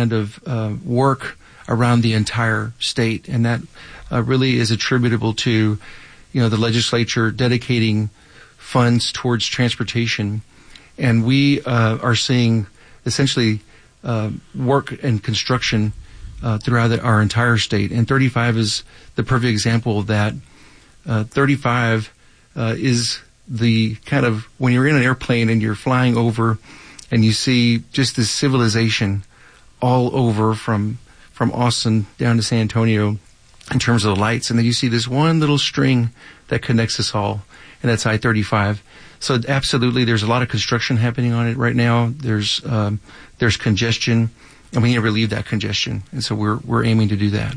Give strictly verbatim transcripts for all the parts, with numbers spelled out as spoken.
kind of uh, work around the entire state, and that uh, really is attributable to, you know, the legislature dedicating funds towards transportation, and we uh, are seeing essentially uh, work and construction uh, throughout the, our entire state. And thirty-five is the perfect example of that. Uh, thirty-five uh, is the kind of, when you're in an airplane and you're flying over and you see just this civilization all over from from Austin down to San Antonio in terms of the lights, and then you see this one little string that connects us all, and that's I thirty-five. So absolutely, there's a lot of construction happening on it right now. There's um, there's congestion, and we need to relieve that congestion, and so we're we're aiming to do that.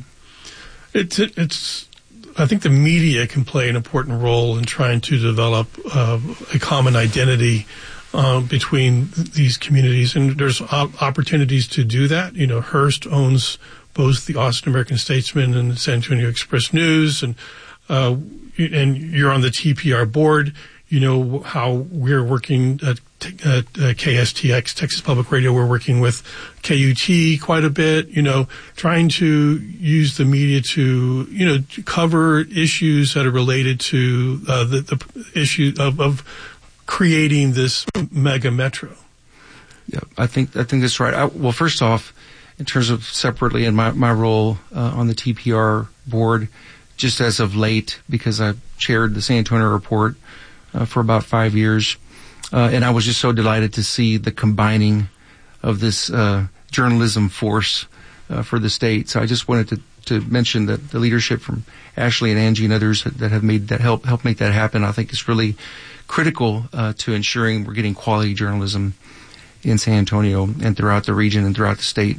It's it's. I think the media can play an important role in trying to develop uh, a common identity uh, between these communities, and there's op- opportunities to do that. You know, Hearst owns both the Austin American Statesman and the San Antonio Express News, and uh, and you're on the T P R board. You know how we're working at, at uh, K S T X, Texas Public Radio. We're working with K U T quite a bit, you know, trying to use the media to, you know, to cover issues that are related to uh, the, the issue of, of creating this mega metro. Yeah, I think I think that's right. I, well, first off, in terms of separately in my, my role uh, on the T P R board, just as of late, because I chaired the San Antonio Report Uh, for about five years. Uh, and I was just so delighted to see the combining of this uh, journalism force uh, for the state. So I just wanted to, to mention that the leadership from Ashley and Angie and others that have made that help help make that happen, I think is really critical uh, to ensuring we're getting quality journalism in San Antonio and throughout the region and throughout the state.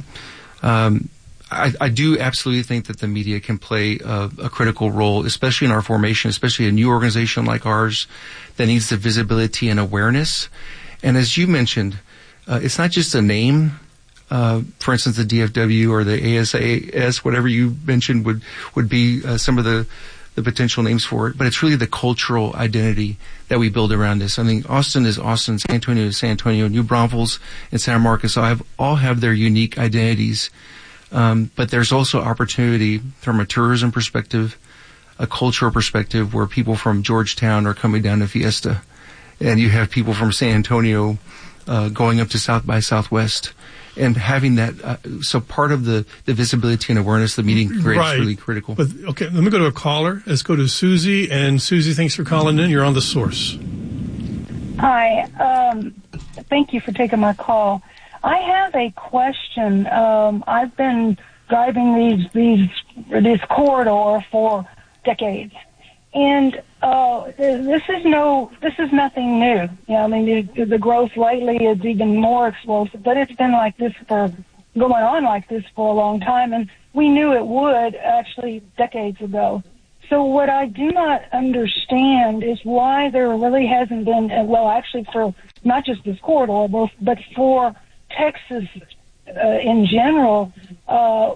Um, I, I do absolutely think that the media can play a, a critical role, especially in our formation, especially a new organization like ours that needs the visibility and awareness. And as you mentioned, uh, it's not just a name. Uh, for instance, the D F W or the A S A S, whatever you mentioned would, would be uh, some of the, the potential names for it. But it's really the cultural identity that we build around this. I mean, Austin is Austin, San Antonio is San Antonio, New Braunfels and San Marcos all have, all have their unique identities. Um, but there's also opportunity from a tourism perspective, a cultural perspective, where people from Georgetown are coming down to Fiesta, and you have people from San Antonio uh, going up to South by Southwest, and having that. Uh, so part of the, the visibility and awareness the meeting creates right. is really critical. But okay, let me go to a caller. Let's go to Susie. And Susie, thanks for calling in. You're on The Source. Hi. Um, thank you for taking my call. I have a question. Um, I've been driving these these this corridor for decades, and uh, this is no this is nothing new. You know, I mean, the, the growth lately is even more explosive, but it's been like this for going on like this for a long time, and we knew it would actually decades ago. So what I do not understand is why there really hasn't been, well, actually for not just this corridor, but for Texas uh, in general, uh,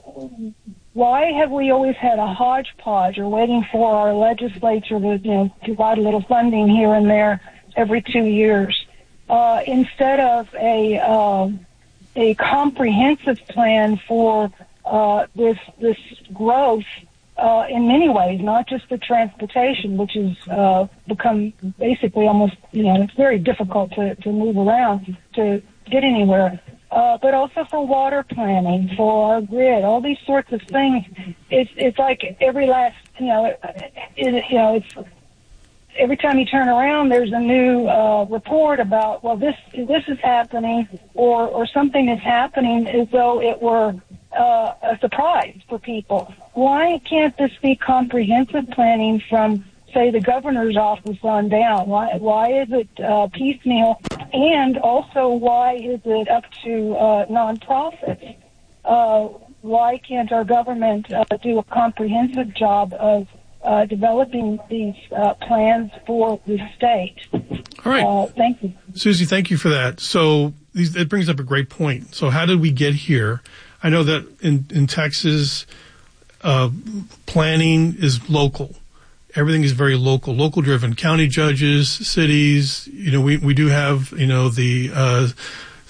why have we always had a hodgepodge or waiting for our legislature to, you know, provide a little funding here and there every two years uh, instead of a uh, a comprehensive plan for uh, this this growth uh, in many ways, not just the transportation, which has uh, become basically almost, you know, it's very difficult to, to move around to get anywhere, uh, but also for water planning, for our grid, all these sorts of things. It's it's like every last, you know, it, it, you know, it's every time you turn around, there's a new uh, report about, well, this this is happening, or or something is happening as though it were uh, a surprise for people. Why can't this be comprehensive planning from, say, the governor's office on down? Why why is it uh, piecemeal? And also, why is it up to uh, nonprofits? Uh, why can't our government uh, do a comprehensive job of uh, developing these uh, plans for the state? All right. Uh, thank you. Susie, thank you for that. So these, it brings up a great point. So how did we get here? I know that in, in Texas, uh, planning is local. Everything is very local, local driven. County judges, cities, you know, we, we do have, you know, the, uh,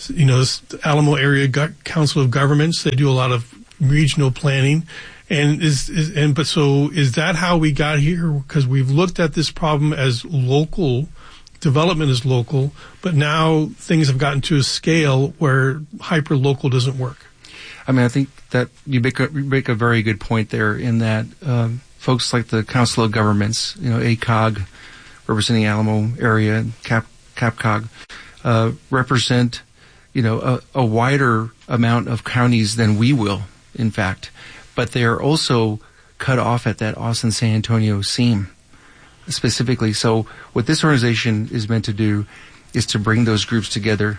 you know, this Alamo Area Council of Governments. They do a lot of regional planning. And is, is and but so is that how we got here? Because we've looked at this problem as local, development is local, but now things have gotten to a scale where hyper local doesn't work. I mean, I think that you make a, you make a very good point there in that um, folks like the Council of Governments, you know, A C O G, representing Alamo area, Cap CapCog, uh, represent, you know, a, a wider amount of counties than we will, in fact. But they are also cut off at that Austin-San Antonio seam specifically. So what this organization is meant to do is to bring those groups together,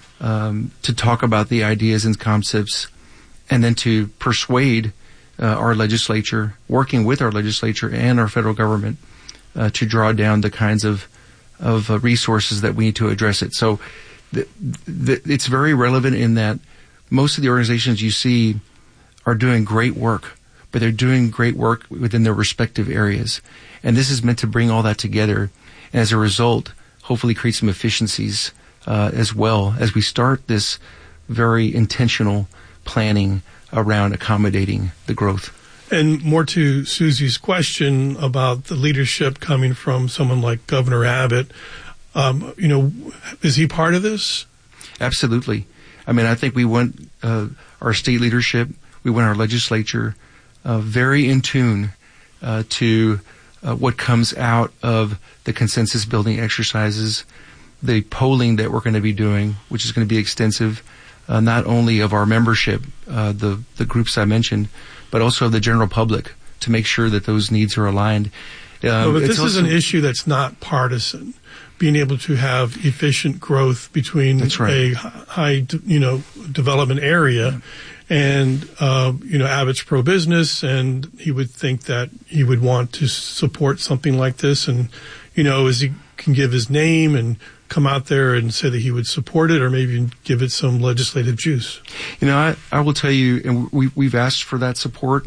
um, to talk about the ideas and concepts, and then to persuade uh, our legislature, working with our legislature and our federal government, uh, to draw down the kinds of of uh, resources that we need to address it. So the, the, it's very relevant in that most of the organizations you see are doing great work, but they're doing great work within their respective areas. And this is meant to bring all that together, and as a result, hopefully create some efficiencies uh, as well as we start this very intentional planning around accommodating the growth. And more to Susie's question about the leadership coming from someone like Governor Abbott, um, you know, is he part of this? Absolutely. I mean, I think we want uh, our state leadership, we want our legislature uh, very in tune uh, to uh, what comes out of the consensus building exercises, the polling that we're going to be doing, which is going to be extensive, uh, not only of our membership, uh, the the groups I mentioned, but also of the general public, to make sure that those needs are aligned. Um, no, but this also, is an issue that's not partisan. Being able to have efficient growth between right. a high, you know, development area. Yeah. And, uh, you know, Abbott's pro-business, and he would think that he would want to support something like this. And, you know, as he can give his name and come out there and say that he would support it, or maybe even give it some legislative juice. You know, I, I will tell you, and we, we've asked for that support,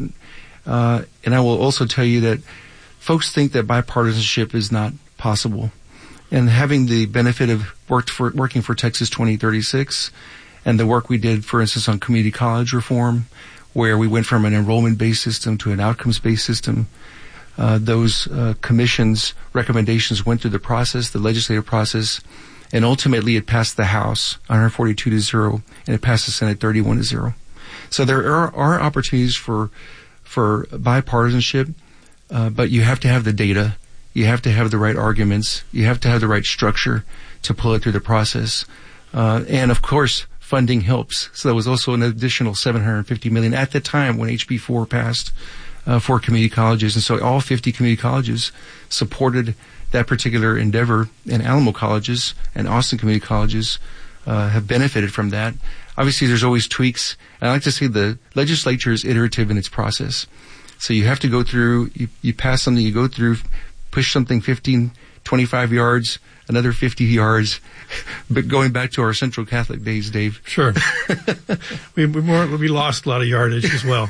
uh, and I will also tell you that folks think that bipartisanship is not possible. And having the benefit of worked for, working for Texas twenty thirty-six, and the work we did, for instance, on community college reform, where we went from an enrollment-based system to an outcomes-based system. Uh, those uh, commissions' recommendations went through the process, the legislative process, and ultimately it passed the House one forty-two to zero, and it passed the Senate thirty-one to zero. So there are, are opportunities for for bipartisanship, uh, but you have to have the data, you have to have the right arguments, you have to have the right structure to pull it through the process, uh, and of course, funding helps. So there was also an additional seven hundred fifty million dollars at the time when H B four passed uh, for community colleges. And so all fifty community colleges supported that particular endeavor, and Alamo colleges and Austin community colleges uh, have benefited from that. Obviously, there's always tweaks. And I like to say the legislature is iterative in its process. So you have to go through, you, you pass something, you go through, push something fifteen, twenty-five yards, another fifty yards, but going back to our Central Catholic days, Dave. Sure. we, we, more, we lost a lot of yardage as well.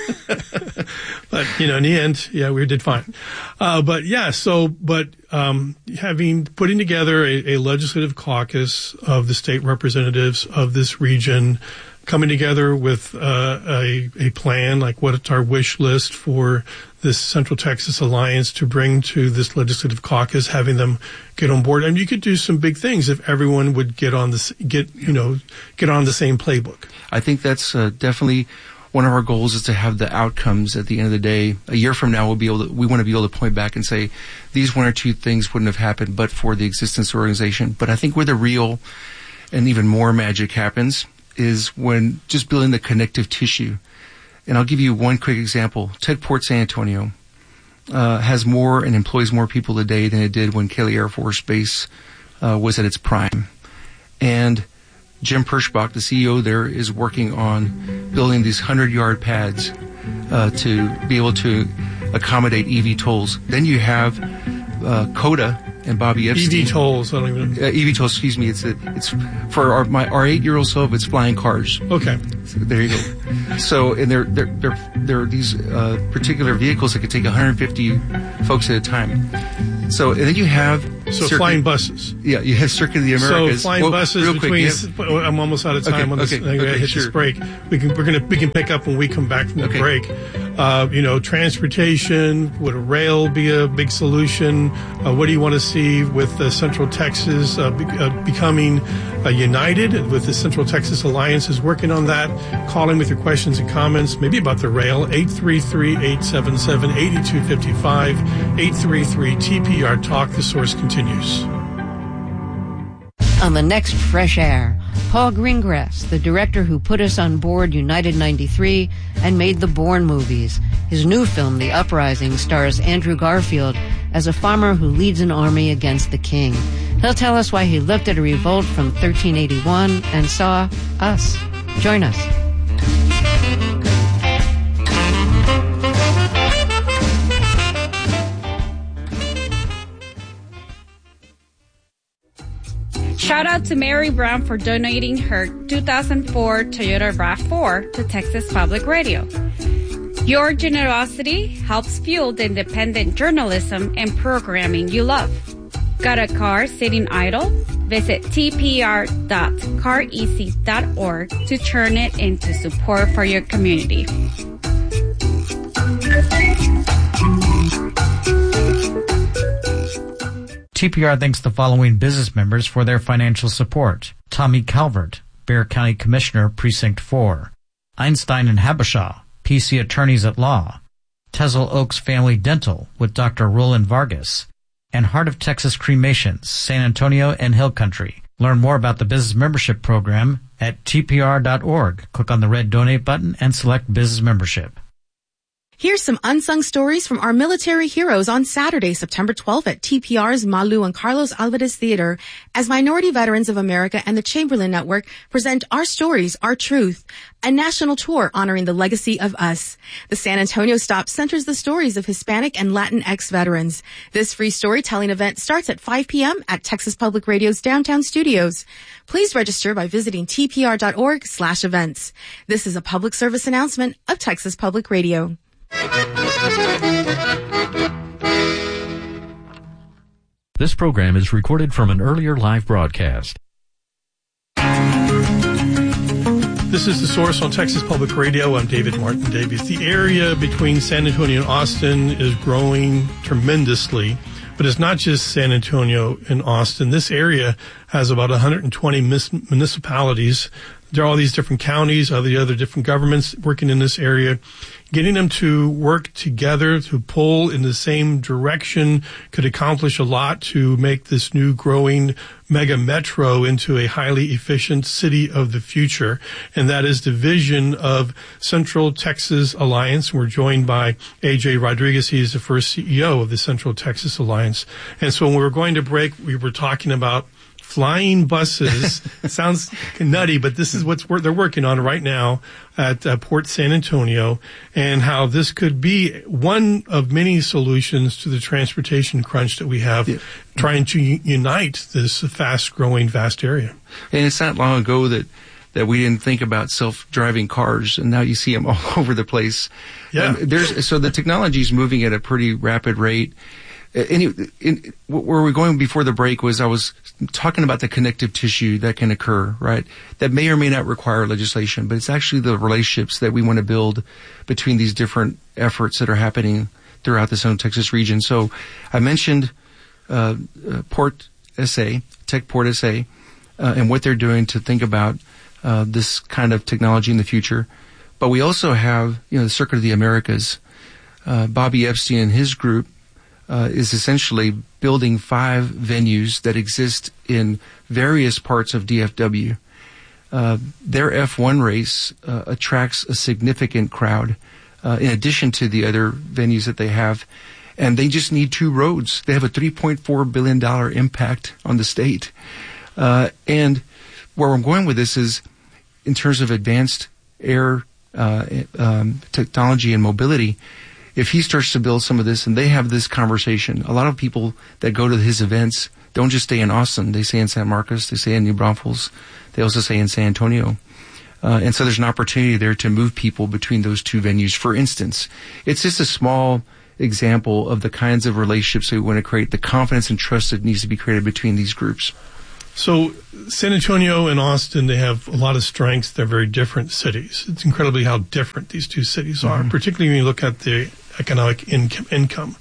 But, you know, in the end, yeah, we did fine. Uh, but yeah, so, but, um, having, putting together a, a legislative caucus of the state representatives of this region, coming together with uh, a, a plan, like what's our wish list for this Central Texas Alliance to bring to this legislative caucus, having them get on board. And you could do some big things if everyone would get on this, get, you know, get on the same playbook. I think that's uh, definitely one of our goals, is to have the outcomes at the end of the day. A year from now, we'll be able to, we want to be able to point back and say, these one or two things wouldn't have happened but for the existence of the organization. But I think where the real and even more magic happens is when just building the connective tissue. And I'll give you one quick example. Techport San Antonio uh, has more and employs more people today than it did when Kelly Air Force Base uh, was at its prime. And Jim Perschbach, the C E O there, is working on building these hundred-yard pads uh, to be able to accommodate E V tolls. Then you have uh, Coda and Bobby Epstein. E V tolls, I don't even. Uh, E V tolls, excuse me. It's a, it's for our my our eight-year-old self. It's flying cars. Okay. So there you go. So and there there there there are these uh, particular vehicles that could take one hundred fifty folks at a time. So and then you have So Circuit, flying buses. Yeah, you have Circuit of the Americas. So flying well, buses real between. quick, Have, I'm almost out of time okay, on this. okay, I'm gonna okay, hit sure. this break. We can we're gonna we can pick up when we come back from the okay. break. Uh, you know, transportation. Would a rail be a big solution? Uh, what do you want to see with uh, Central Texas uh, be, uh, becoming uh, united? With the Central Texas Alliance is working on that. Call in with your questions and comments, maybe about the rail. eight three three, eight seven seven, eight two five five. eight three three T P R Talk. The Source continues. On the next Fresh Air, Paul Greengrass, the director who put us on board United ninety-three and made the Bourne movies. His new film, The Uprising, stars Andrew Garfield as a farmer who leads an army against the king. He'll tell us why he looked at a revolt from thirteen eighty-one and saw us. Join us. Shout out to Mary Brown for donating her two thousand four Toyota RAV four to Texas Public Radio. Your generosity helps fuel the independent journalism and programming you love. Got a car sitting idle? Visit t p r dot car easy dot org to turn it into support for your community. T P R thanks the following business members for their financial support. Tommy Calvert, Bexar County Commissioner, Precinct four. Einstein and Habishaw, P C Attorneys at Law. Tezel Oaks Family Dental with Doctor Roland Vargas. And Heart of Texas Cremations, San Antonio and Hill Country. Learn more about the business membership program at t p r dot org. Click on the red donate button and select business membership. Here's some unsung stories from our military heroes on Saturday, September twelfth at T P R's Malu and Carlos Alvarez Theater as Minority Veterans of America and the Chamberlain Network present Our Stories, Our Truth, a national tour honoring the legacy of us. The San Antonio stop centers the stories of Hispanic and Latinx veterans. This free storytelling event starts at five p.m. at Texas Public Radio's downtown studios. Please register by visiting t p r dot org slash events. This is a public service announcement of Texas Public Radio. This program is recorded from an earlier live broadcast. This is The Source on Texas Public Radio. I'm David Martin Davies. The area between San Antonio and Austin is growing tremendously, but it's not just San Antonio and Austin. This area has about one hundred twenty municipalities. There are all these different counties, all the other different governments working in this area. Getting them to work together, to pull in the same direction could accomplish a lot to make this new growing mega metro into a highly efficient city of the future. And that is the vision of Central Texas Alliance. We're joined by A J Rodriguez. He is the first C E O of the Central Texas Alliance. And so when we were going to break, we were talking about flying buses. It sounds nutty, but this is what they're working on right now at uh, Port San Antonio, and how this could be one of many solutions to the transportation crunch that we have, yeah. trying to u- unite this fast-growing, vast area. And it's not long ago that, that we didn't think about self-driving cars, and now you see them all over the place. Yeah. Um, there's, so the technology is moving at a pretty rapid rate. Any, in, where we're going before the break was I was talking about the connective tissue that can occur, right? That may or may not require legislation, but it's actually the relationships that we want to build between these different efforts that are happening throughout the Central Texas region. So I mentioned uh, uh, Port S A, Tech Port S A, uh, and what they're doing to think about uh, this kind of technology in the future. But we also have, you know, the Circuit of the Americas. Uh, Bobby Epstein and his group Uh, is essentially building five venues that exist in various parts of D F W. Uh, their F one race uh, attracts a significant crowd, uh, in addition to the other venues that they have. And they just need two roads. They have a three point four billion dollars impact on the state. Uh, and where I'm going with this is in terms of advanced air uh, um, technology and mobility. If he starts to build some of this and they have this conversation, a lot of people that go to his events don't just stay in Austin. They stay in San Marcos. They stay in New Braunfels. They also stay in San Antonio. Uh, and so there's an opportunity there to move people between those two venues. For instance, it's just a small example of the kinds of relationships that we want to create, the confidence and trust that needs to be created between these groups. So San Antonio and Austin, they have a lot of strengths. They're very different cities. It's incredibly how different these two cities are, mm-hmm. particularly when you look at the economic income. income.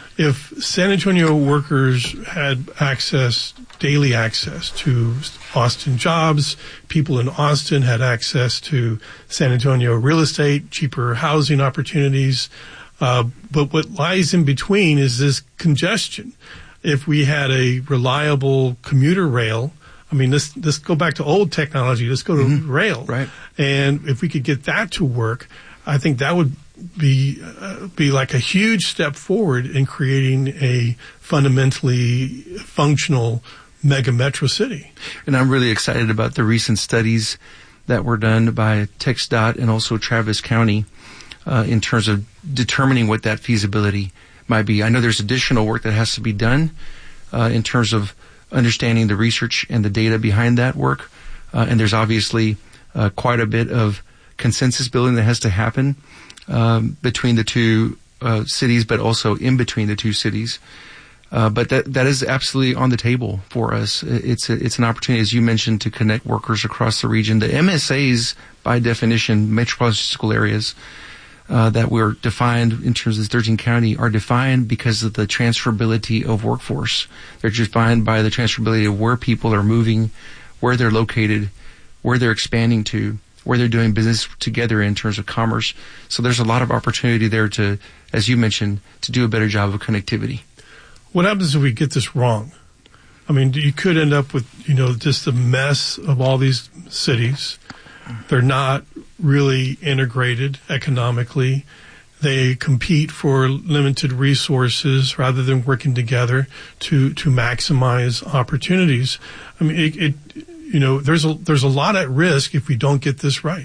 If San Antonio workers had access, daily access to Austin jobs, people in Austin had access to San Antonio real estate, cheaper housing opportunities. Uh, but what lies in between is this congestion. If we had a reliable commuter rail, I mean, let's, let's go back to old technology. Let's go to mm-hmm. rail. Right. And if we could get that to work, I think that would be uh, be like a huge step forward in creating a fundamentally functional mega metro city. And I'm really excited about the recent studies that were done by TxDOT and also Travis County uh, in terms of determining what that feasibility might be. I know there's additional work that has to be done uh, in terms of understanding the research and the data behind that work. Uh, and there's obviously uh, quite a bit of consensus building that has to happen um, between the two uh, cities, but also in between the two cities. Uh, but that that is absolutely on the table for us. It's a, it's an opportunity, as you mentioned, to connect workers across the region. The M S As, by definition, metropolitan statistical areas, Uh, that were defined in terms of thirteen county are defined because of the transferability of workforce. They're defined by the transferability of where people are moving, where they're located, where they're expanding to, where they're doing business together in terms of commerce. So there's a lot of opportunity there to, as you mentioned, to do a better job of connectivity. What happens if we get this wrong? I mean, you could end up with, you know, just a mess of all these cities. They're not really integrated economically. They compete for limited resources rather than working together to, to maximize opportunities. I mean, it, it, you know, there's a, there's a lot at risk if we don't get this right.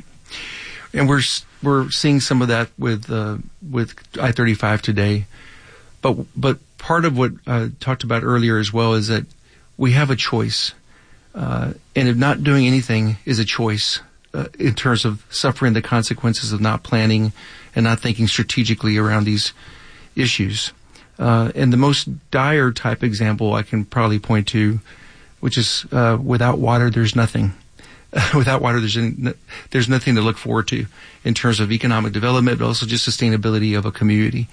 And we're, we're seeing some of that with, uh, with I thirty-five today. But, but part of what I talked about earlier as well is that we have a choice. Uh, and if not doing anything is a choice. Uh, in terms of suffering the consequences of not planning and not thinking strategically around these issues. Uh, and the most dire type example I can probably point to, which is uh, without water, there's nothing. Without water, there's any, there's nothing to look forward to in terms of economic development, but also just sustainability of a community.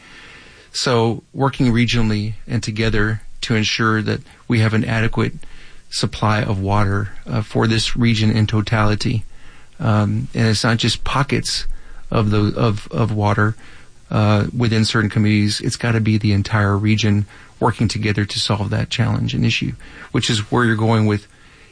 So working regionally and together to ensure that we have an adequate supply of water uh, for this region in totality. Um, and it's not just pockets of the of of water uh, within certain communities. It's got to be the entire region working together to solve that challenge and issue, which is where you're going with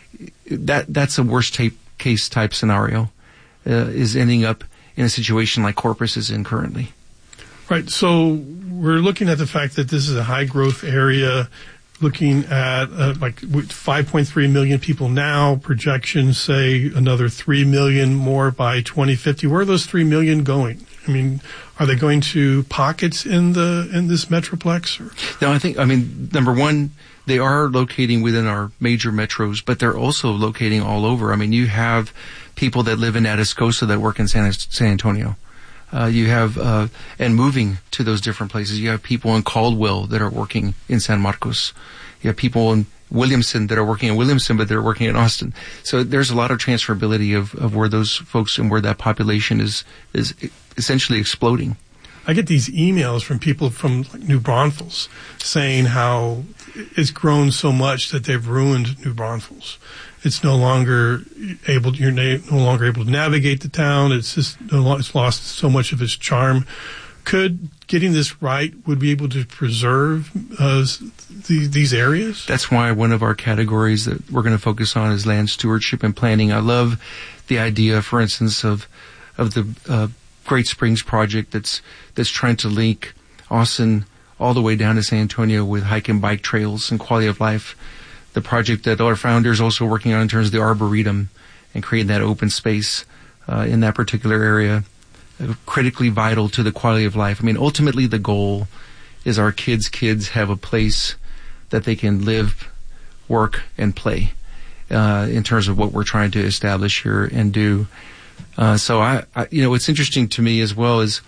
that. That's a worst tape, case type scenario, uh, is ending up in a situation like Corpus is in currently. Right. So we're looking at the fact that this is a high growth area. Looking at uh, like five point three million people now, projections say another three million more by twenty fifty. Where are those three million going? I mean, are they going to pockets in the in this metroplex? Or? No, I think, I mean, number one, they are locating within our major metros, but they're also locating all over. I mean, you have people that live in Atascosa that work in San, San Antonio. Uh, you have, uh, and moving to those different places. You have people in Caldwell that are working in San Marcos. You have people in Williamson that are working in Williamson, but they're working in Austin. So there's a lot of transferability of, of where those folks and where that population is, is essentially exploding. I get these emails from people from like New Braunfels saying how it's grown so much that they've ruined New Braunfels. It's no longer able, you're no longer able to navigate the town. It's just, it's lost so much of its charm. Could getting this right would be able to preserve uh, the, these areas? That's why one of our categories that we're going to focus on is land stewardship and planning. I love the idea, for instance, of of the uh, Great Springs project that's that's trying to link Austin all the way down to San Antonio with hike and bike trails and quality of life. The project that our founder is also working on in terms of the Arboretum and creating that open space uh, in that particular area, uh, critically vital to the quality of life. I mean, ultimately the goal is our kids' kids have a place that they can live, work, and play uh, in terms of what we're trying to establish here and do. Uh, so I, I, you know, what's interesting to me as well is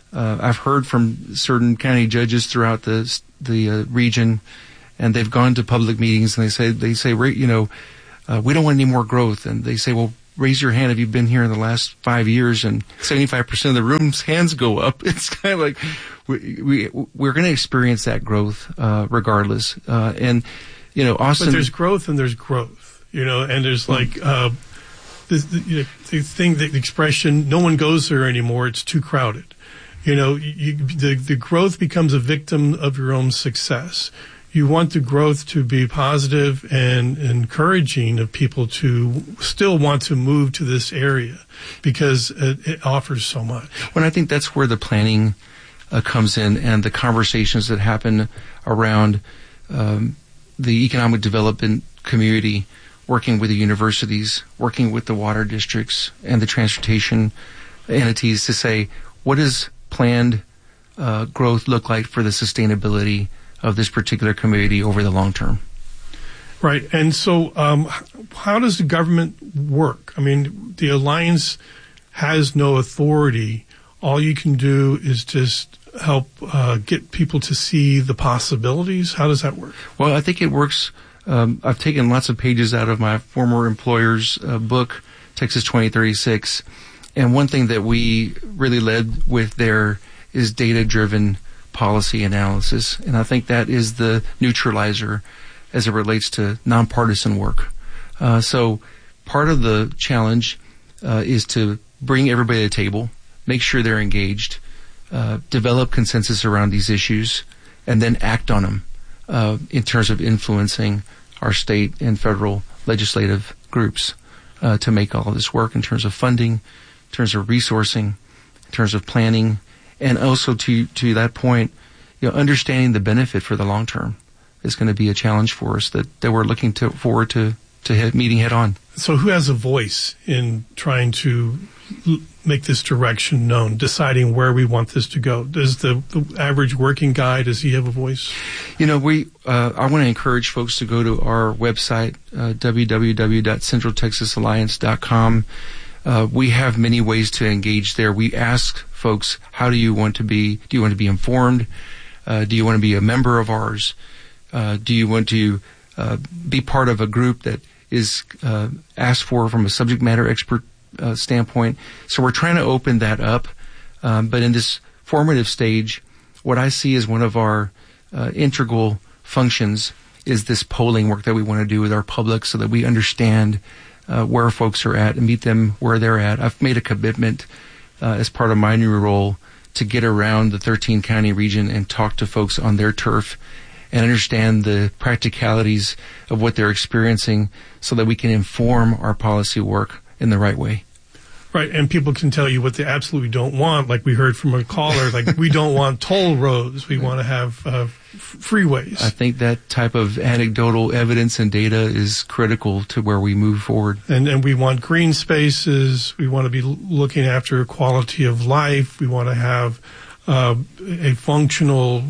Uh, I've heard from certain county judges throughout the the uh, region, and they've gone to public meetings and they say they say you know uh, we don't want any more growth, and they say, well, raise your hand if you've been here in the last five years, and seventy-five percent of the room's hands go up. It's kind of like we, we we're going to experience that growth uh, regardless, uh, and you know Austin. But there's growth and there's growth, you know, and there's like. Uh, The, the, the thing, the expression, no one goes there anymore, it's too crowded. You know, you, the, the growth becomes a victim of your own success. You want the growth to be positive and encouraging of people to still want to move to this area because it, it offers so much. Well, I think that's where the planning uh, comes in and the conversations that happen around um, the economic development community, working with the universities, working with the water districts and the transportation entities to say, what does planned uh, growth look like for the sustainability of this particular community over the long term? Right. And so um, how does the government work? I mean, the Alliance has no authority. All you can do is just help uh, get people to see the possibilities. How does that work? Well, I think it works. Um, I've taken lots of pages out of my former employer's uh, book, Texas twenty thirty-six, and one thing that we really led with there is data-driven policy analysis, and I think that is the neutralizer as it relates to nonpartisan work. Uh, so part of the challenge uh, is to bring everybody to the table, make sure they're engaged, uh, develop consensus around these issues, and then act on them. Uh, in terms of influencing our state and federal legislative groups uh, to make all of this work in terms of funding, in terms of resourcing, in terms of planning, and also to to that point, you know, understanding the benefit for the long term is going to be a challenge for us that, that we're looking to forward to to head, meeting head on. So who has a voice in trying to l- make this direction known, deciding where we want this to go? Does the, the average working guy, does he have a voice? You know, we uh, I want to encourage folks to go to our website, uh, w w w dot central texas alliance dot com. Uh, we have many ways to engage there. We ask folks, how do you want to be? Do you want to be informed? Uh, do you want to be a member of ours? Uh, do you want to uh, be part of a group that is uh, asked for from a subject matter expert uh, standpoint? So we're trying to open that up. Um, but in this formative stage, what I see as one of our uh, integral functions is this polling work that we want to do with our public so that we understand uh, where folks are at and meet them where they're at. I've made a commitment uh, as part of my new role to get around the thirteen county region and talk to folks on their turf and understand the practicalities of what they're experiencing so that we can inform our policy work in the right way. Right, and people can tell you what they absolutely don't want, like we heard from a caller, like we don't want toll roads, we want to have uh, f- freeways. I think that type of anecdotal evidence and data is critical to where we move forward. And, and we want green spaces, we want to be l- looking after quality of life, we want to have uh, a functional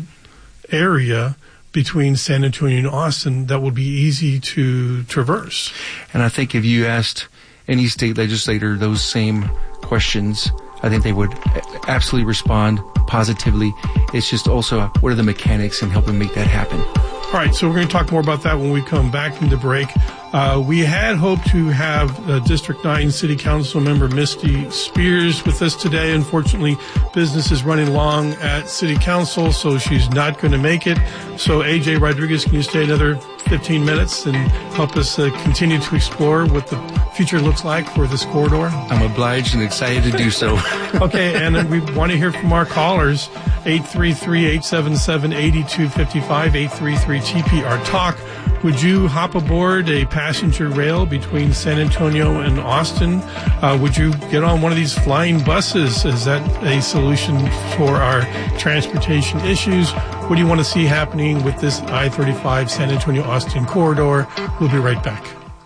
area between San Antonio and Austin that will be easy to traverse. And I think if you asked any state legislator those same questions, I think they would absolutely respond positively. It's just also what are the mechanics and helping make that happen. All right, so we're going to talk more about that when we come back from the break. Uh, we had hoped to have uh, District nine City Council member Misty Spears with us today. Unfortunately, business is running long at City Council, so she's not going to make it. So, A J Rodriguez, can you stay another fifteen minutes and help us uh, continue to explore what the future looks like for this corridor? I'm obliged and excited to do so. Okay, and we want to hear from our callers, eight three three, eight seven seven, eight two five five, eight three three T P R Talk. Would you hop aboard a passenger rail between San Antonio and Austin? Uh, would you get on one of these flying buses? Is that a solution for our transportation issues? What do you want to see happening with this I thirty-five San Antonio-Austin corridor? We'll be right back.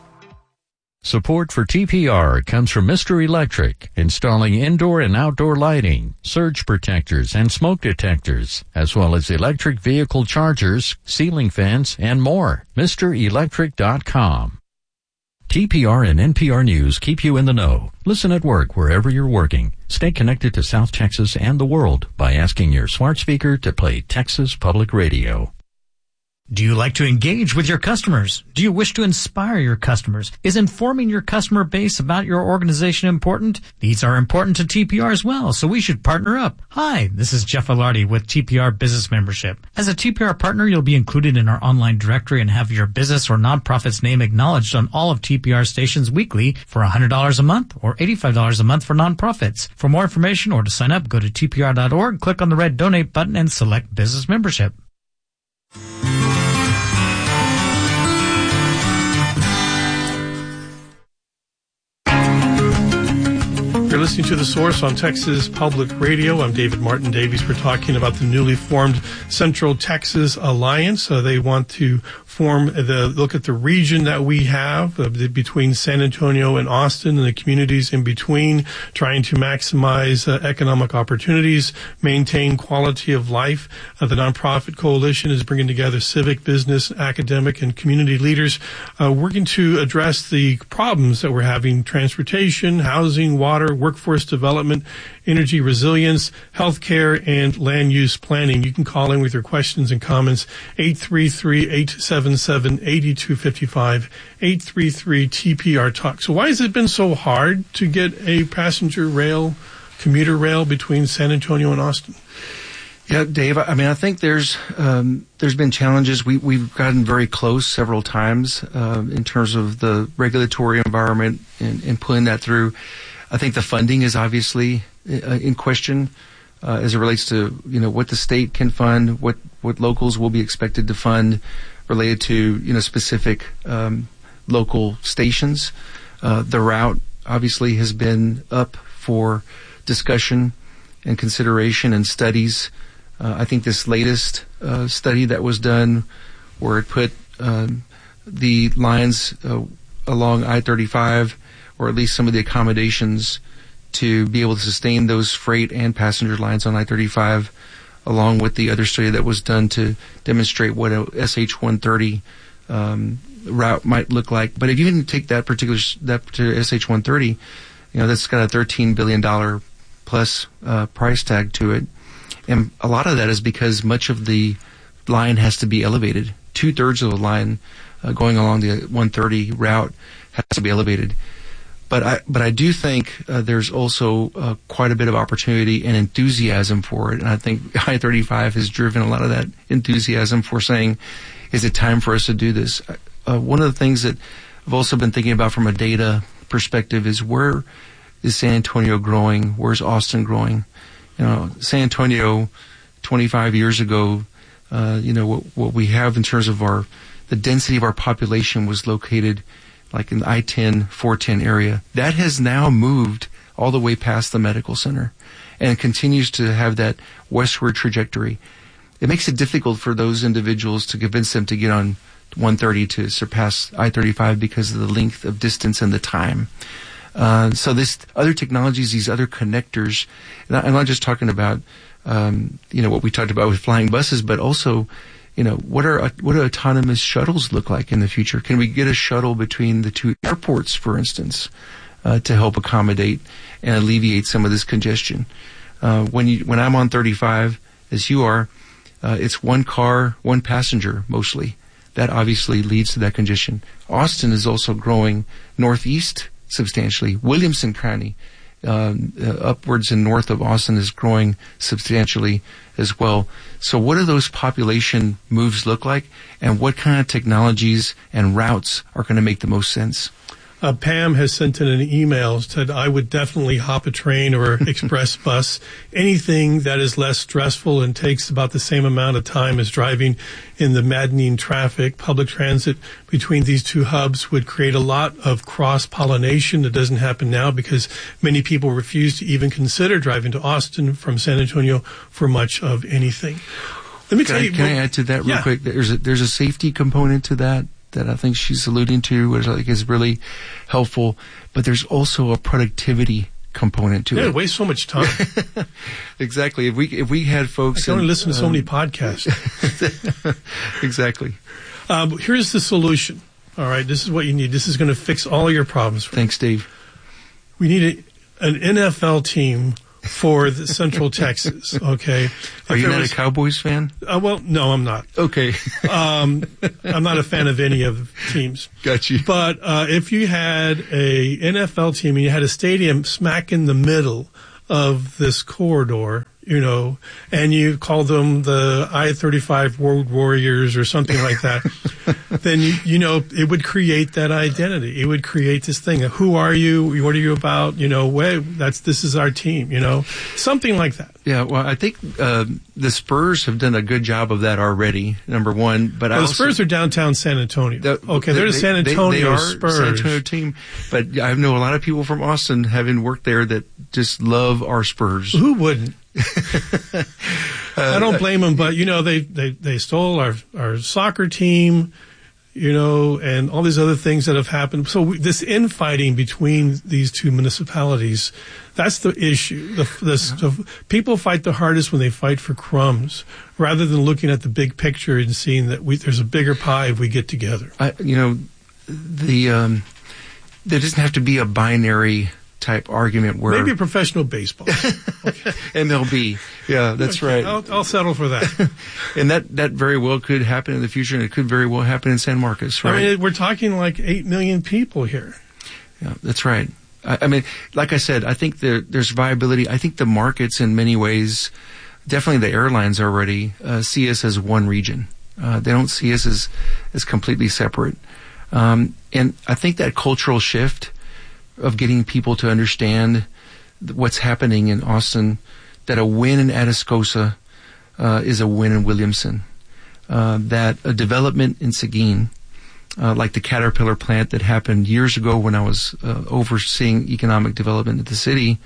Support for T P R comes from Mister Electric, installing indoor and outdoor lighting, surge protectors, and smoke detectors, as well as electric vehicle chargers, ceiling fans, and more. Mister Electric dot com. T P R and N P R News keep you in the know. Listen at work wherever you're working. Stay connected to South Texas and the world by asking your smart speaker to play Texas Public Radio. Do you like to engage with your customers? Do you wish to inspire your customers? Is informing your customer base about your organization important? These are important to T P R as well, so we should partner up. Hi, this is Jeff Alardi with T P R Business Membership. As a T P R partner, you'll be included in our online directory and have your business or nonprofit's name acknowledged on all of T P R stations weekly for one hundred dollars a month or eighty-five dollars a month for nonprofits. For more information or to sign up, go to T P R dot org, click on the red donate button, and select Business Membership. You're listening to The Source on Texas Public Radio. I'm David Martin Davies. We're talking about the newly formed Central Texas Alliance. Uh, they want to form the look at the region that we have uh, the, between San Antonio and Austin and the communities in between, trying to maximize uh, economic opportunities, maintain quality of life. Uh, the nonprofit coalition is bringing together civic, business, academic, and community leaders uh, working to address the problems that we're having: transportation, housing, water, workforce development, energy resilience, healthcare, and land use planning. You can call in with your questions and comments, eight three three, eight seven seven, eight two five five, eight three three T P R Talk. So why has it been so hard to get a passenger rail, commuter rail between San Antonio and Austin? Yeah, Dave, I mean, I think there's um, there's been challenges. We, we've gotten very close several times uh, in terms of the regulatory environment and, and pulling that through. I think the funding is obviously uh, in question uh, as it relates to, you know, what the state can fund, what, what locals will be expected to fund related to, you know, specific um, local stations. Uh, the route obviously has been up for discussion and consideration and studies. Uh, I think this latest uh, study that was done where it put um, the lines uh, along I thirty-five, or at least some of the accommodations to be able to sustain those freight and passenger lines on I thirty-five, along with the other study that was done to demonstrate what a S H one thirty um, route might look like. But if you didn't take that particular that particular S H one thirty, you know, that's got a thirteen billion dollars plus uh, price tag to it. And a lot of that is because much of the line has to be elevated. Two-thirds of the line uh, going along the one thirty route has to be elevated. But I, but I do think uh, there's also uh, quite a bit of opportunity and enthusiasm for it. And I think I thirty-five has driven a lot of that enthusiasm for saying, is it time for us to do this? Uh, one of the things that I've also been thinking about from a data perspective is, where is San Antonio growing? Where's Austin growing? You know, San Antonio twenty-five years ago, uh, you know, what, what we have in terms of our, the density of our population was located like in the I ten, four ten area. That has now moved all the way past the medical center and continues to have that westward trajectory. It makes it difficult for those individuals to convince them to get on one thirty to surpass I thirty-five because of the length of distance and the time. Uh, so this other technologies, these other connectors, and I'm not just talking about, um, you know, what we talked about with flying buses, but also, you know, what are what do autonomous shuttles look like in the future? Can we get a shuttle between the two airports, for instance, uh, to help accommodate and alleviate some of this congestion? Uh, when you when I'm on thirty-five, as you are, uh, it's one car, one passenger mostly. That obviously leads to that congestion. Austin is also growing northeast substantially. Williamson County, um, uh, upwards and north of Austin, is growing substantially as well. So what do those population moves look like, and what kind of technologies and routes are going to make the most sense? Uh, Pam has sent in an email, said, I would definitely hop a train or express bus, anything that is less stressful and takes about the same amount of time as driving in the maddening traffic. Public transit between these two hubs would create a lot of cross-pollination that doesn't happen now because many people refuse to even consider driving to Austin from San Antonio for much of anything. Let me can tell I, you. Can well, I add to that real yeah. quick? There's a, there's a safety component to that that I think she's alluding to, which I think is really helpful. But there's also a productivity component to yeah, it. Yeah, it wastes so much time. Exactly. If we if we had folks, I can only in, listen to so um, many podcasts. Exactly. Um, here's the solution. All right, this is what you need. This is going to fix all your problems. Thanks, Dave. We need a, an N F L team for the Central Texas, okay? Are If you there not was- a Cowboys fan? Uh, well, no, I'm not. Okay. Um, I'm not a fan of any of the teams. Got you. But uh, if you had a N F L team and you had a stadium smack in the middle of this corridor, you know, and you called them the I thirty-five Road Warriors or something like that, then, you, you know, it would create that identity. It would create this thing. Who are you? What are you about? You know, well, that's, this is our team, you know, something like that. Yeah, well, I think uh, the Spurs have done a good job of that already, number one. But I Well, the also, Spurs are downtown San Antonio. The- okay, they're the they- San they- Antonio they are Spurs. San Antonio team, but I know a lot of people from Austin, having worked there, that just love our Spurs. Who wouldn't? I don't blame them, but you know, they, they, they stole our, our soccer team, you know, and all these other things that have happened. So we, this infighting between these two municipalities, that's the issue. The, the, the people fight the hardest when they fight for crumbs, rather than looking at the big picture and seeing that we, there's a bigger pie if we get together. I, you know, the um, there doesn't have to be a binary type argument where Maybe professional baseball. M L B. Yeah, that's right. I'll, I'll settle for that. And that, that very well could happen in the future, and it could very well happen in San Marcos, right? I mean, we're talking like eight million people here. Yeah, that's right. I, I mean, like I said, I think there, there's viability. I think the markets, in many ways, definitely the airlines already uh, see us as one region. Uh, they don't see us as as completely separate. Um, and I think that cultural shift of getting people to understand th- what's happening in Austin, that a win in Atascosa uh, is a win in Williamson, uh, that a development in Seguin, uh, like the Caterpillar plant that happened years ago when I was uh, overseeing economic development at the city,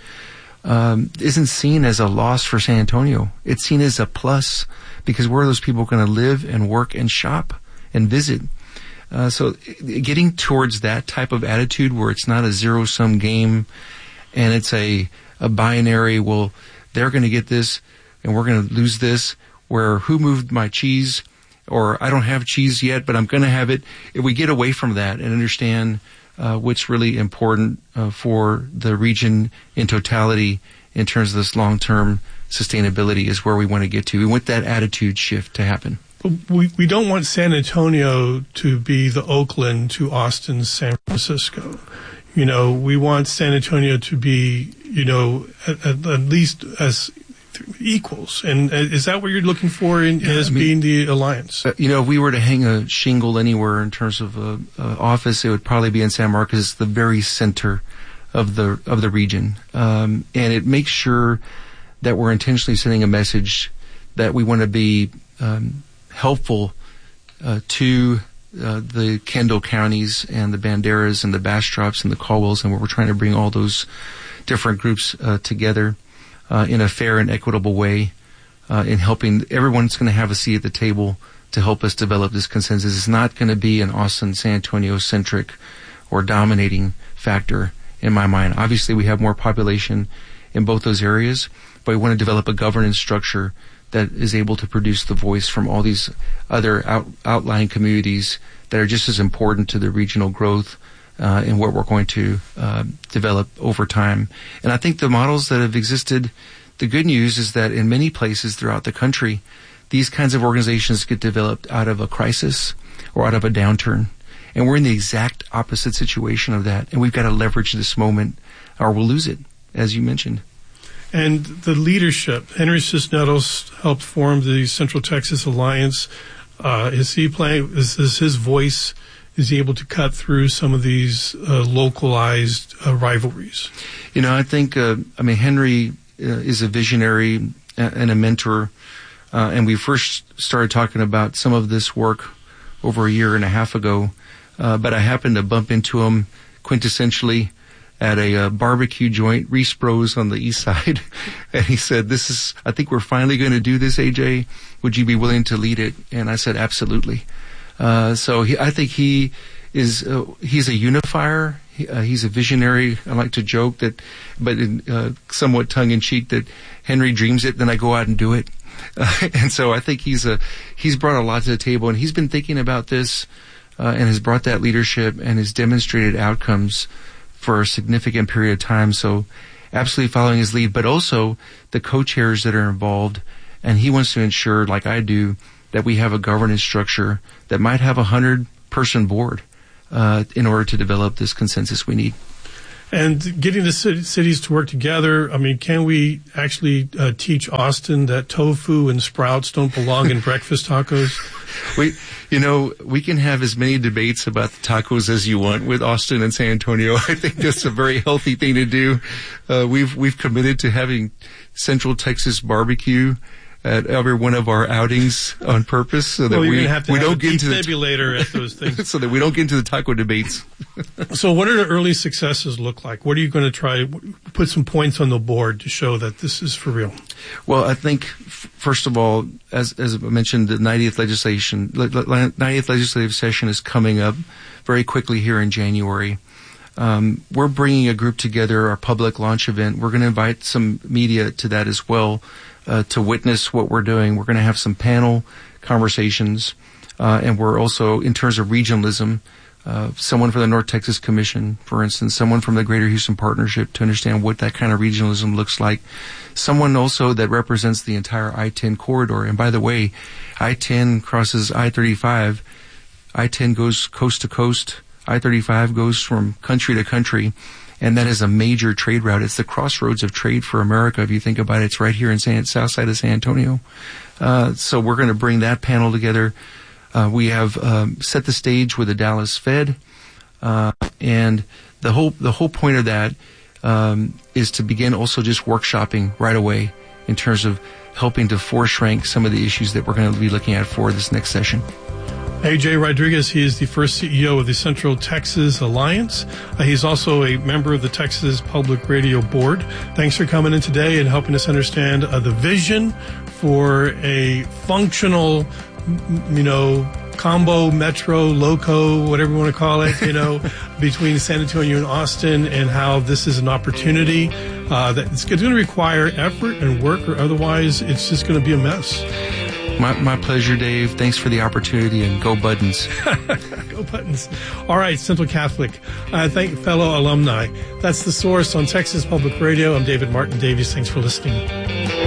um, isn't seen as a loss for San Antonio. It's seen as a plus, because where are those people going to live and work and shop and visit? Uh, so getting towards that type of attitude where it's not a zero-sum game and it's a, a binary, well, they're going to get this and we're going to lose this, where who moved my cheese, or I don't have cheese yet, but I'm going to have it. If we get away from that and understand uh, what's really important uh, for the region in totality in terms of this long-term sustainability is where we want to get to. We want that attitude shift to happen. We we don't want San Antonio to be the Oakland to Austin's San Francisco. You know, we want San Antonio to be, you know, at, at, at least as equals. And uh, is that what you're looking for in Yeah, as I mean, being the alliance? Uh, you know, if we were to hang a shingle anywhere in terms of a, a office, it would probably be in San Marcos. It's the very center of the of the region, um, and it makes sure that we're intentionally sending a message that we want to be um, helpful uh, to uh, the Kendall counties and the Banderas and the Bastropes and the Caldwells, and where we're trying to bring all those different groups uh, together uh, in a fair and equitable way, uh, in helping everyone's going to have a seat at the table to help us develop this consensus. It's not going to be an Austin, San Antonio centric or dominating factor in my mind. Obviously, we have more population in both those areas, but we want to develop a governance structure that is able to produce the voice from all these other out, outlying communities that are just as important to the regional growth uh, and what we're going to uh, develop over time. And I think the models that have existed, the good news is that in many places throughout the country, these kinds of organizations get developed out of a crisis or out of a downturn. And we're in the exact opposite situation of that. And we've got to leverage this moment or we'll lose it, as you mentioned. And the leadership, Henry Cisneros helped form the Central Texas Alliance. Uh, is he playing, is, is his voice, is he able to cut through some of these uh, localized uh, rivalries? You know, I think, uh, I mean, Henry uh, is a visionary and a mentor. Uh, and we first started talking about some of this work over a year and a half ago. Uh, but I happened to bump into him quintessentially at a uh, barbecue joint, Reese Bros on the east side. And he said, this is, I think we're finally going to do this, A J. Would you be willing to lead it? And I said, absolutely. Uh, so he, I think he is, uh, he's a unifier. He, uh, he's a visionary. I like to joke that, but in, uh, somewhat tongue in cheek, that Henry dreams it, then I go out and do it. Uh, and so I think he's a, he's brought a lot to the table, and he's been thinking about this uh, and has brought that leadership and has demonstrated outcomes for a significant period of time. So absolutely following his lead, but also the co-chairs that are involved. And he wants to ensure, like I do, that we have a governance structure that might have a hundred-person board uh, in order to develop this consensus we need. And getting the cities to work together, I mean, can we actually uh, teach Austin that tofu and sprouts don't belong in breakfast tacos? We, you know, we can have as many debates about the tacos as you want with Austin and San Antonio. I think that's a very healthy thing to do. Uh, we've we've committed to having Central Texas barbecue at every one of our outings on purpose, so that well, we have to we have don't a get into the defibrillator at those things, so that we don't get into the taco debates. So, what are the early successes look like? What are you going to try put some points on the board to show that this is for real? Well, I think f- first of all, as as I mentioned, the ninetieth legislation, ninetieth legislative session is coming up very quickly here in January. Um, we're bringing a group together, our public launch event. We're going to invite some media to that as well. Uh, to witness what we're doing. We're going to have some panel conversations, uh, and we're also, in terms of regionalism, uh, someone from the North Texas Commission, for instance, someone from the Greater Houston Partnership to understand what that kind of regionalism looks like, someone also that represents the entire I ten corridor. And by the way, I ten crosses I thirty-five. I ten goes coast to coast. I thirty-five goes from country to country. And that is a major trade route. It's the crossroads of trade for America. If you think about it, it's right here in San, south side of San Antonio. Uh, so we're going to bring that panel together. Uh, we have um, set the stage with the Dallas Fed, uh, and the whole the whole point of that um, is to begin also just workshopping right away in terms of helping to force rank some of the issues that we're going to be looking at for this next session. A J Rodriguez, he is the first C E O of the Central Texas Alliance. Uh, he's also a member of the Texas Public Radio Board. Thanks for coming in today and helping us understand uh, the vision for a functional, you know, combo, metro, loco, whatever you want to call it, you know, between San Antonio and Austin, and how this is an opportunity uh, that it's going to require effort and work, or otherwise it's just going to be a mess. My, my pleasure, Dave. Thanks for the opportunity, and go Buttons. Go Buttons. All right, Central Catholic. Uh, thank fellow alumni. That's The Source on Texas Public Radio. I'm David Martin Davies. Thanks for listening.